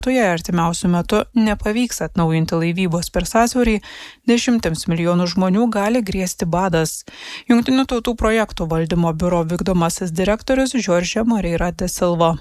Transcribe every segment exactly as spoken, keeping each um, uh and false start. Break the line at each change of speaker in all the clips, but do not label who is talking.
Toje artimiausių metų nepavyks atnaujinti laivybos per sąsiaurį, dešimtims milijonų žmonių gali grėsti badas. Jungtinių tautų projektų valdymo biuro vykdomasis direktorius Jorge Moreira de Silva.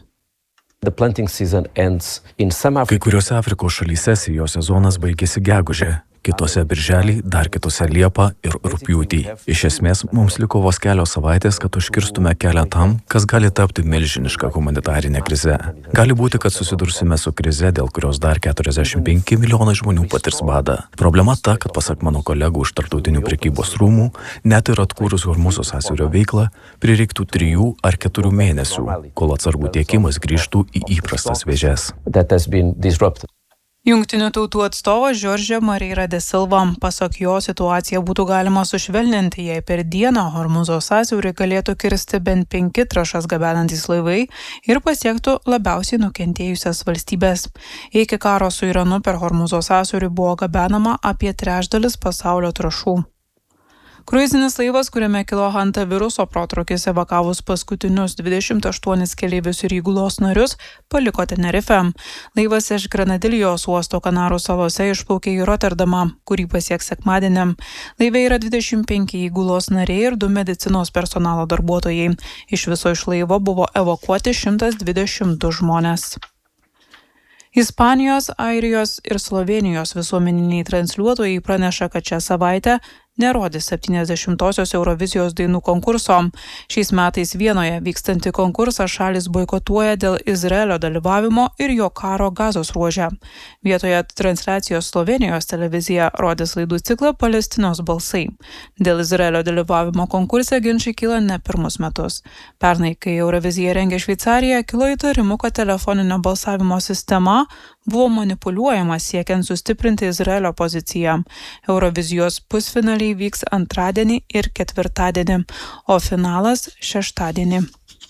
Kai kuriuose Afrikos šalyse sėjos sezonas baigėsi gegužę, kitose birželį, dar kitose liepą ir rugpjūtį. Iš esmės, mums liko vos kelios savaitės, kad užkirstume kelią tam, kas gali tapti milžinišką humanitarinę krizę. Gali būti, kad susidursime su krize, dėl kurios dar keturiasdešimt penki milijonai žmonių patirs badą. Problema ta, kad pasak mano kolegų iš tarptautinių prekybos rūmų, net ir atkūrus Hormuzo sąsiaurio veiklą, prireiktų trijų ar keturių mėnesių, kol atsargų tiekimas grįžtų į įprastas vėžes.
Jungtinių tautų atstovas Jorge Moreira de Silva, pasak jo, situaciją būtų galima sušvelninti, jei per dieną Hormuzo sąsiaurį galėtų kirsti bent penki trąšas gabenantys laivai ir pasiektų labiausiai nukentėjusias valstybės. Iki karo su Iranu per Hormuzo sąsiaurį buvo gabenama apie trečdalis pasaulio trąšų. Kruizinis laivas, kuriame kilo hantaviruso protrūkis evakavus paskutinius dvidešimt aštuonis keleivius ir įgulos narius, paliko Tenerifę. Laivas iš Granadilijos uosto Kanarų salose išplaukė į Rotterdamą, kurį pasieks sekmadienį. Laive yra dvidešimt penki įgulos nariai ir du medicinos personalo darbuotojai. Iš viso iš laivo buvo evakuoti šimtas dvidešimt du žmonės. Ispanijos, Airijos ir Slovėnijos visuomeniniai transliuotojai praneša, kad šią savaitę nerodys septyniasdešimtosios Eurovizijos dainų konkurso. Šiais metais Vienoje vykstantį konkursą šalis boikotuoja dėl Izraelio dalyvavimo ir jo karo Gazos ruože. Vietoje transliacijos Slovėnijos televizija rodys laidų ciklą Palestinos balsai. Dėl Izraelio dalyvavimo konkurse ginčai kyla ne pirmus metus. Pernai, kai Euroviziją rengė Šveicarija, kilo įtarimų, kad telefoninio balsavimo sistema buvo manipuliuojama siekiant sustiprinti Izraelio poziciją. Eurovizijos pusfinaliai vyks antradienį ir ketvirtadienį, o finalas šeštadienį.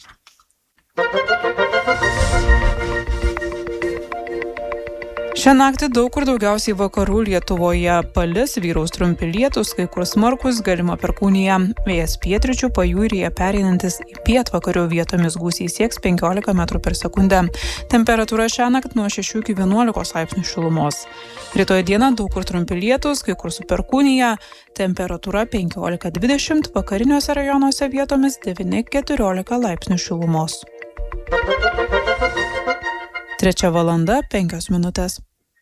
Šią naktį daug kur daugiausiai vakarų Lietuvoje palis, vyraus trumpi lietūs, kai kur smarkus, galima perkūnija. Vėjas pietryčių pajūryje pereinantis į pietvakarių, vietomis gūsiai sieks penkiolika metrų per sekundę. Temperatūra šią naktį nuo šešių iki vienuolikos laipsnių šilumos. Rytoj dieną daug kur trumpi lietūs, kai kur su perkūnija. Temperatūra penkiolika dvidešimt, vakariniuose rajonuose vietomis devyni keturiolika laipsnių šilumos. Trečia valanda, penkios minutės.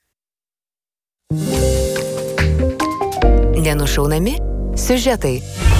Nenušaunami siužetai.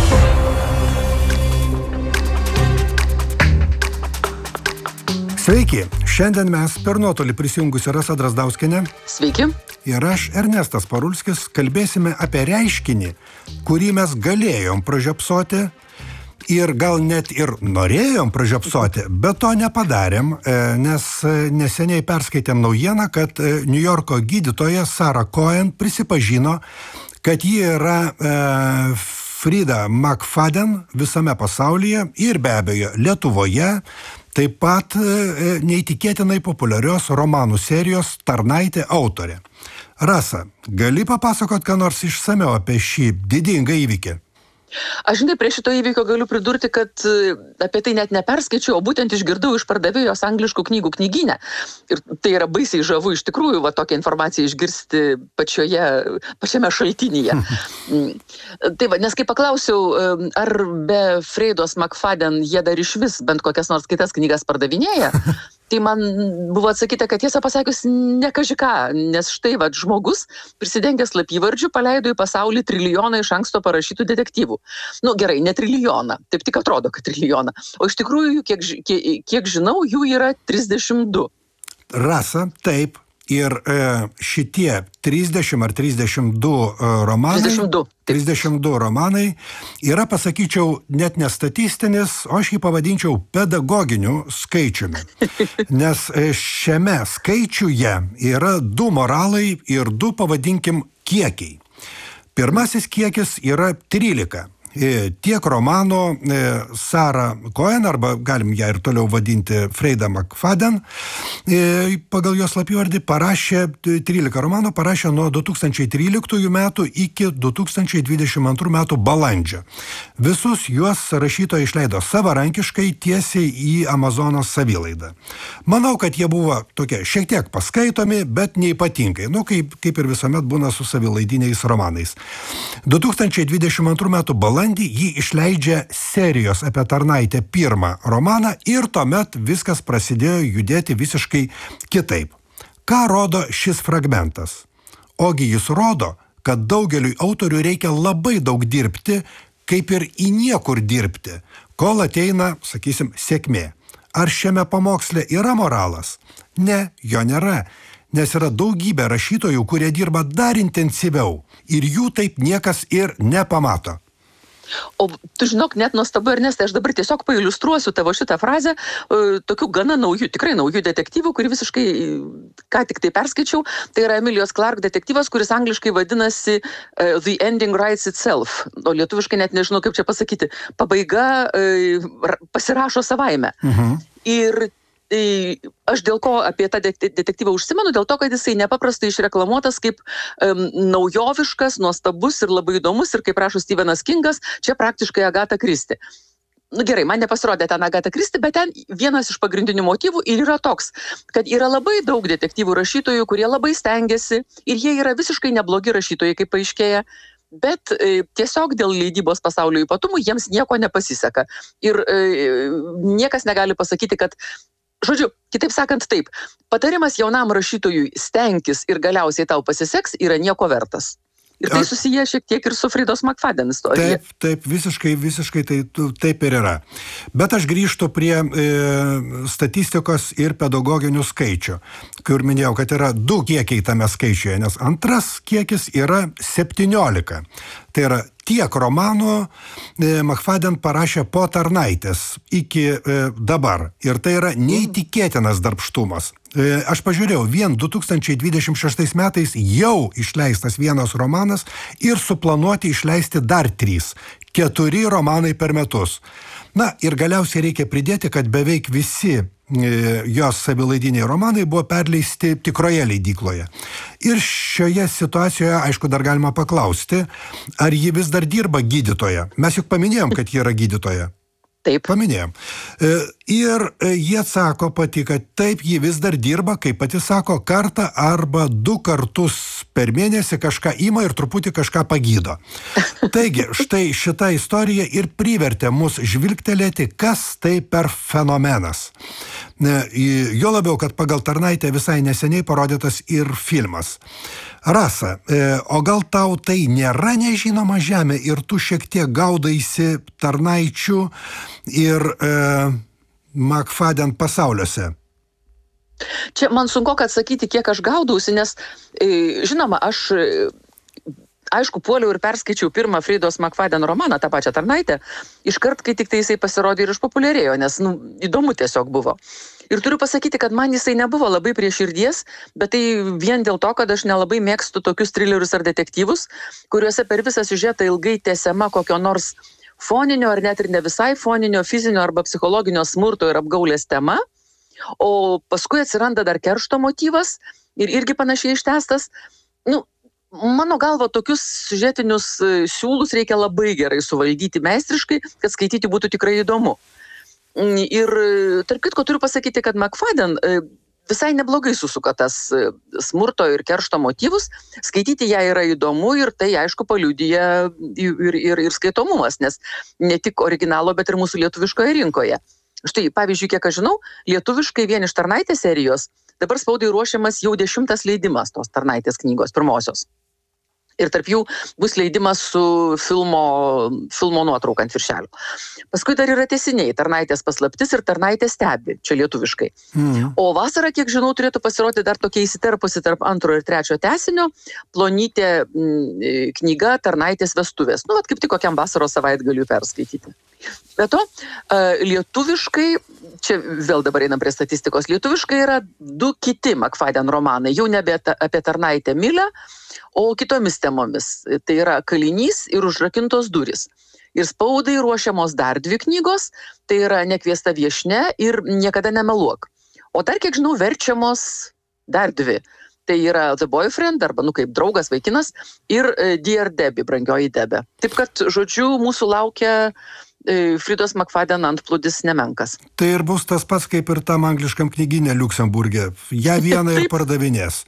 Sveiki, šiandien mes per nuotolį prisijungusi Rasa Drazdauskienė.
Sveiki.
Ir aš, Ernestas Parulskis, kalbėsime apie reiškinį, kurį mes galėjom pražiopsoti ir gal net ir norėjom pražiopsoti, bet to nepadarėm, nes neseniai perskaitėm naujieną, kad New Yorko gydytoja Sarah Cohen prisipažino, kad ji yra e, Frida McFadden visame pasaulyje ir be abejo Lietuvoje, taip pat e, neįtikėtinai populiarios romanų serijos Tarnaitė autorė. Rasa, gali papasakot ką nors išsamiau apie šį didingą įvykį?
Aš žinai, prie šito įvykio galiu pridurti, kad apie tai net neperskaičiau, o būtent išgirdau iš pardavėjos angliškų knygų knygyne. Ir tai yra baisiai žavu iš tikrųjų va tokią informaciją išgirsti pačioje, pačiame šaltinyje. Tai va, nes kai paklausiau, ar be Fridos McFadden jie dar iš vis bent kokias nors kitas knygas pardavinėja, tai man buvo atsakyta, kad tiesą pasakius ne kaži ką, nes štai va žmogus prisidengęs slapyvardžiu paleido į pasaulį trilijoną iš anksto parašytų detektyvų. Nu gerai, ne trilijoną, taip tik atrodo, kad trilijoną. O iš tikrųjų, kiek, kiek, kiek žinau, jų yra trisdešimt du.
Rasa, taip. Ir e, šitie trisdešimt ar trisdešimt du romanai,
trisdešimt du.
trisdešimt du romanai yra, pasakyčiau, net ne statistinis, o aš jį pavadinčiau pedagoginiu skaičiumi. Nes šiame skaičiuje yra du moralai ir du, pavadinkim, kiekiai. Pirmasis kiekis yra trylika, tiek romano Sarah Cohen, arba galim ją ir toliau vadinti Freida McFadden, pagal jos slapyvardį parašė trylika romanų, parašė nuo du tūkstančiai tryliktųjų metų iki du tūkstančiai dvidešimt antrų metų balandžio. Visus juos rašytoja išleido savarankiškai tiesiai į Amazonos savilaidą. Manau, kad jie buvo tokie šiek tiek paskaitomi, bet neypatingai, nu kaip, kaip ir visuomet būna su savilaidiniais romanais. du tūkstančiai dvidešimt antrų metų balandžio jį išleidžia serijos apie tarnaitę pirmą romaną ir tuomet viskas prasidėjo judėti visiškai kitaip. Ką rodo šis fragmentas? Ogi jis rodo, kad daugeliui autorių reikia labai daug dirbti, kaip ir į niekur dirbti, kol ateina, sakysim, sėkmė. Ar šiame pamoksle yra moralas? Ne, jo nėra. Nes yra daugybė rašytojų, kurie dirba dar intensyviau ir jų taip niekas ir nepamato.
O tu žinok, net nuostabu, Ernestai, aš dabar tiesiog pailiustruosiu tavo šitą frazę e, tokių gana naujų, tikrai naujų detektyvų, kurį visiškai ką tik tai perskaičiau. Tai yra Emilijos Clarke detektyvas, kuris angliškai vadinasi uh, The Ending Writes Itself. O lietuviškai net nežinau, kaip čia pasakyti. Pabaiga uh, pasirašo savaime. Mhm. Ir Tai aš dėl ko apie tą detektyvą užsimenu, dėl to, kad jisai nepaprastai išreklamuotas kaip um, naujoviškas, nuostabus ir labai įdomus ir kaip rašo Stephenas Kingas, čia praktiškai Agata Christie. Nu gerai, man nepasirodė ten Agata Christie, bet ten vienas iš pagrindinių motyvų ir yra toks, kad yra labai daug detektyvų rašytojų, kurie labai stengiasi ir jie yra visiškai neblogi rašytojai, kaip paaiškėja. Bet e, tiesiog dėl leidybos pasaulio ypatumų jiems nieko nepasiseka. Ir e, niekas negali pasakyti, kad žodžiu, kitaip sakant taip, patarimas jaunam rašytojui stenkis ir galiausiai tau pasiseks yra nieko vertas. Ir tai susiję šiek tiek ir su Freidos McFadden istorija.
Taip, taip, visiškai, visiškai tai, taip ir yra. Bet aš grįžtu prie e, statistikos ir pedagoginių skaičių, kur minėjau, kad yra du kiekiai tame skaičiuje, nes antras kiekis yra septyniolika. Tai yra tiek romanų e, McFadden parašė po tarnaitės iki e, dabar. Ir tai yra neįtikėtinas darbštumas. E, aš pažiūrėjau, vien du tūkstančiai dvidešimt šeštais metais jau išleistas vienas romanas ir suplanuoti išleisti dar trys. Keturi romanai per metus. Na ir galiausiai reikia pridėti, kad beveik visi e, jos savilaidiniai romanai buvo perleisti tikroje leidykloje. Ir šioje situacijoje, aišku, dar galima paklausti, ar ji vis dar dirba gydytoja. Mes juk paminėjom, kad ji yra gydytoja.
Taip.
Paminėjom. Ir jie atsako pati, kad taip, ji vis dar dirba, kaip pati sako, kartą arba du kartus per mėnesį kažką ima ir truputį kažką pagydo. Taigi, štai šita istorija ir privertė mus žvilgtelėti, kas tai per fenomenas. Jo labiau, kad pagal tarnaitę visai neseniai parodytas ir filmas. Rasa, o gal tau tai nėra nežinoma žemė ir tu šiek tiek gaudaisi tarnaičių ir e, McFadden pasauliuose?
Čia man sunku atsakyti, kiek aš gaudausi, nes, e, žinoma, aš, e, aišku, puoliau ir perskaičiau pirmą Freidos McFadden romaną, tą pačią tarnaitę, iškart, kai tik tai jisai pasirodė ir išpopuliarėjo, nes, nu, įdomu tiesiog buvo. Ir turiu pasakyti, kad man jisai nebuvo labai prie širdies, bet tai vien dėl to, kad aš nelabai mėgstu tokius trilerius ar detektyvus, kuriuose per visą siužetą ilgai tęsiama kokio nors foninio ar net ir ne visai foninio, fizinio arba psichologinio smurto ir apgaulės tema, o paskui atsiranda dar keršto motyvas ir irgi panašiai ištęstas. Nu, mano galva, tokius siužetinius siūlus reikia labai gerai suvaldyti meistriškai, kad skaityti būtų tikrai įdomu. Ir tarp kitko turiu pasakyti, kad McFadden visai neblogai susuka tas smurto ir keršto motyvus, skaityti ją yra įdomu ir tai, aišku, paliudija ir, ir, ir skaitomumas, nes ne tik originalo, bet ir mūsų lietuviškoje rinkoje. Štai, pavyzdžiui, kiek aš žinau, lietuviškai vien iš tarnaitės serijos dabar spaudai ruošiamas jau dešimtas leidimas tos tarnaitės knygos pirmosios. Ir tarp jų bus leidimas su filmo, filmo nuotrauka ant viršelio. Paskui dar yra tęsiniai, Tarnaitės paslaptis ir Tarnaitė stebi, čia lietuviškai. Mm. O vasarą, kiek žinau, turėtų pasirodyti dar tokia įsiterpusi tarp antro ir trečio tęsinio plonytė m, knyga Tarnaitės vestuvės. Nu, vat kaip tik kokiam vasaros savaitgaliui perskaityti. Be to, lietuviškai, čia vėl dabar einam prie statistikos, lietuviškai yra du kiti McFadden romanai, jau nebe apie Tarnaitę Milę, o kitomis temomis. Tai yra Kalinys ir Užrakintos durys. Ir spaudai ruošiamos dar dvi knygos, tai yra Nekviesta viešnia ir Niekada nemeluok. O dar, kiek žinau, verčiamos dar dvi. Tai yra The Boyfriend, arba, nu, kaip draugas, vaikinas, ir Dear Debbie, brangioji Debė. Taip kad, žodžiu, mūsų laukia Fridos McFadden antplūdis nemenkas.
Tai ir bus tas pats, kaip ir tam angliškam knyginė Liuksemburge. Ja vieną ir pardavinės.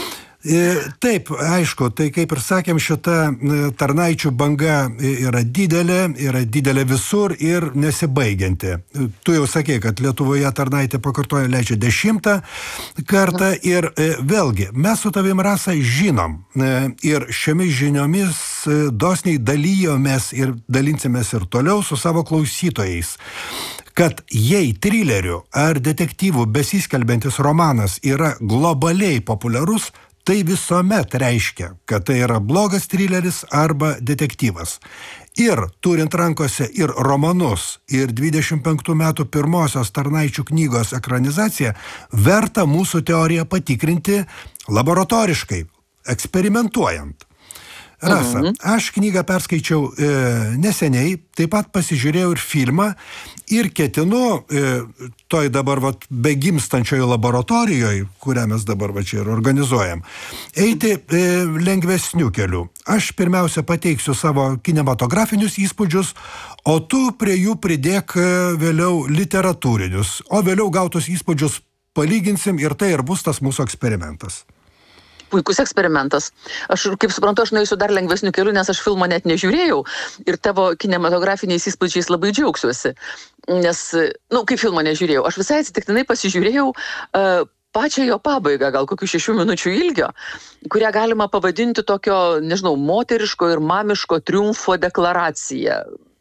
Taip, aišku, tai kaip ir sakėm, šita tarnaičių banga yra didelė, yra didelė visur ir nesibaigianti. Tu jau sakei, kad Lietuvoje tarnaitė pakartoja leidžia dešimtą kartą ir vėlgi, mes su tavim, Rasa, žinom ir šiomis žiniomis dosniai dalyjomės ir dalinsimės ir toliau su savo klausytojais, kad jei trilerių ar detektyvų besiskelbiantis romanas yra globaliai populiarus, tai visuomet reiškia, kad tai yra blogas trileris arba detektyvas. Ir turint rankose ir romanus, ir dvidešimt penktų metų pirmosios tarnaičių knygos ekranizaciją, verta mūsų teoriją patikrinti laboratoriškai, eksperimentuojant. Rasa, mhm. aš knygą perskaičiau e, neseniai, taip pat pasižiūrėjau ir filmą ir ketinu e, toj dabar vat, begimstančioje laboratorijoje, kurią mes dabar va čia ir organizuojam, eiti e, lengvesnių kelių. Aš pirmiausia pateiksiu savo kinematografinius įspūdžius, o tu prie jų pridėk e, vėliau literatūrinius, o vėliau gautus įspūdžius palyginsim ir tai ir bus tas mūsų eksperimentas.
Puikus eksperimentas. Aš, kaip suprantu, aš nueisiu dar lengvesnių kelių, nes aš filmo net nežiūrėjau ir tavo kinematografiniais įspūdžiais labai džiaugsiuosi. Nes, nu, kaip filmo nežiūrėjau, aš visai atsitiktinai pasižiūrėjau uh, pačią jo pabaigą, gal kokių šešių minučių ilgio, kurią galima pavadinti tokio, nežinau, moteriško ir mamiško triumfo deklaraciją.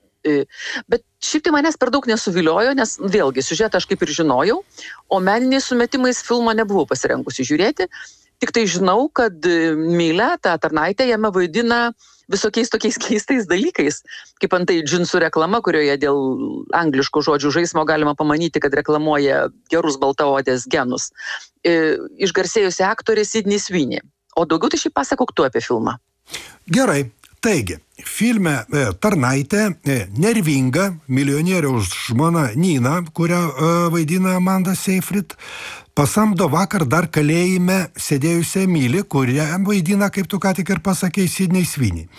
Bet šiaip tai manęs per daug nesuviliojo, nes vėlgi, siužetą aš kaip ir žinojau, o meniniais sumetimais filmo nebuvau pasirengusi žiūrėti. Tik tai žinau, kad Milė, ta tarnaitė, jame vaidina visokiais tokiais keistais dalykais, kaip antai džinsų reklama, kurioje dėl angliškų žodžių žaismo galima pamanyti, kad reklamuoja gerus baltaodės genus. Išgarsėjusi aktorė Sydney Sweeney. O daugiau tai šiaip pasakok tu apie filmą.
Gerai. Taigi, filme e, tarnaitė, e, nervinga milijonieriaus žmona Nina, kurią e, vaidina Amanda Seyfried, pasamdo vakar dar kalėjime sėdėjusią Emilį, kurią vaidina, kaip tu ką tik ir pasakei, Sydney Sweeney.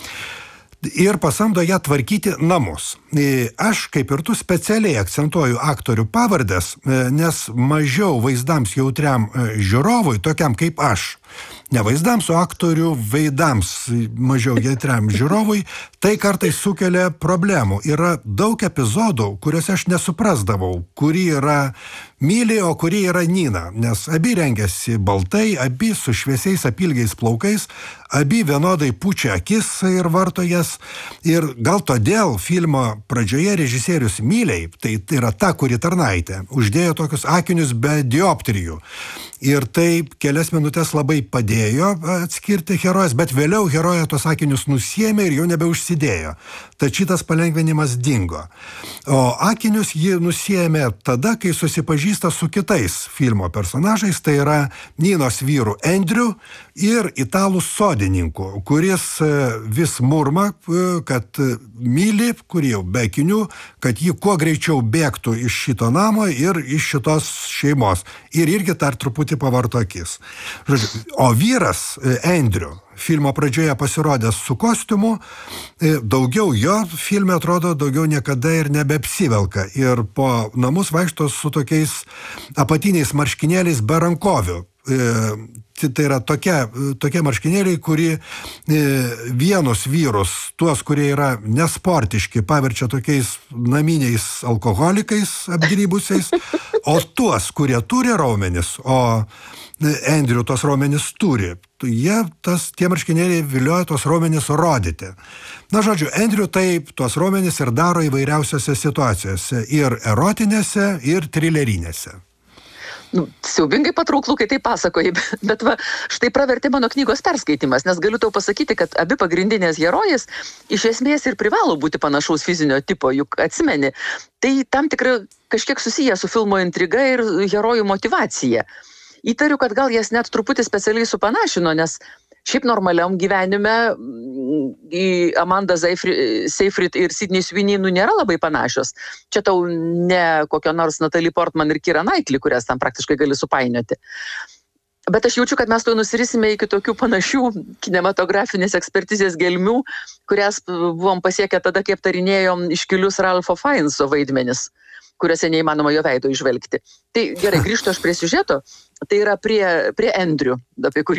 Ir pasamdo ją tvarkyti namus. Aš, kaip ir tu, specialiai akcentuoju aktorių pavardės, nes mažiau vaizdams jautriam žiūrovui, tokiam kaip aš, ne vaizdams, o aktorių veidams mažiau jautriam žiūrovui, tai kartais sukelia problemų. Yra daug epizodų, kuriuose aš nesuprasdavau, kuri yra Milė, o kuri yra Nina, nes abi rengiasi baltai, abi su šviesiais apilgiais plaukais, abi vienodai pučia akis ir varto jas. Ir gal todėl filmo pradžioje režisierius Milei, tai, tai yra ta, kuri tarnaitė, uždėjo tokius akinius be dioptrijų. Ir tai kelias minutės labai padėjo atskirti herojas, bet vėliau heroja tos akinius nusiėmė ir jau nebeužsidėjo. Tad šitas palengvinimas dingo. O akinius ji nusiėmė tada, kai susipažįsta su kitais filmo personažais, tai yra Ninos vyru Andrew ir italų sodininku, kuris vis murma, kad myli, kurį jau be akinių, kad ji kuo greičiau bėgtų iš šito namo ir iš šitos šeimos. Ir irgi dar truputį pavarto akis. Žodžiu, o vyras Andrew filmo pradžioje pasirodęs su kostiumu, daugiau jo filme atrodo daugiau niekada ir nebeapsivelka. Ir po namus vaikšto su tokiais apatiniais marškinėliais be rankovių. Tai yra tokie, tokie marškinėliai, kurie vienus vyrus, tuos, kurie yra nesportiški, paverčia tokiais naminiais alkoholikais apgrybusiais, o tuos, kurie turi raumenis, o Andrew tos raumenis turi, jie tas, tie marškinėliai vilioja tos raumenis rodyti. Na, žodžiu, Andrew taip tuos raumenis ir daro įvairiausiose situacijose, ir erotinėse, ir trilerinėse.
Nu, siaubingai patrauklų, kai tai pasakoji, bet va, štai pravertė mano knygos perskaitimas, nes galiu tau pasakyti, kad abi pagrindinės herojės iš esmės ir privalo būti panašaus fizinio tipo, juk atsimeni, tai tam tikrai kažkiek susiję su filmo intriga ir herojų motyvacija. Įtariu, kad gal jas net truputį specialiai supanašino, nes Šiaip normaliam gyvenime į Amanda Seyfried ir Sydney Sweeney nu nėra labai panašios. Čia tau ne kokio nors Natalie Portman ir Keira Knightley, kurias tam praktiškai gali supainioti. Bet aš jaučiu, kad mes to nusirisime iki tokių panašių kinematografinės ekspertizės gelmių, kurias buvom pasiekę tada, kai aptarinėjom iškilius Ralpho Fienneso vaidmenis, kuriuose neįmanoma jo veido išvelgti. Tai gerai, grįžtu aš prie siužeto, tai yra prie, prie Andrew, apie kurį